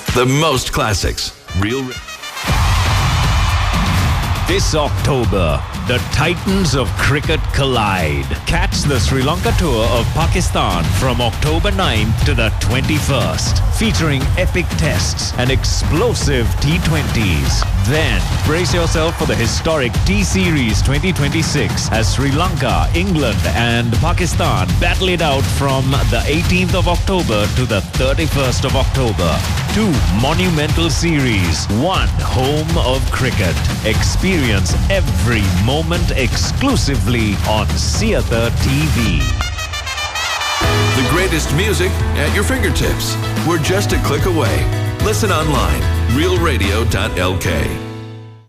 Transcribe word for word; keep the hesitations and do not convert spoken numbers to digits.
The most classics. Real. This October, the Titans of Cricket collide. Catch the Sri Lanka tour of Pakistan from October ninth to the twenty-first, featuring epic tests and explosive T twenties. Then, brace yourself for the historic T-Series twenty twenty-six as Sri Lanka, England and Pakistan battle it out from the eighteenth of October to the thirty-first of October. Two monumental series, one home of cricket. Experience every moment exclusively on Siatha T V. The greatest music at your fingertips. We're just a click away. Listen online, real radio dot L K.